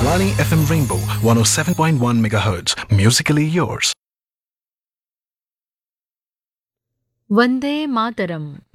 Akashvani FM Rainbow 107.1 MHz. Musically yours. Vande Mataram.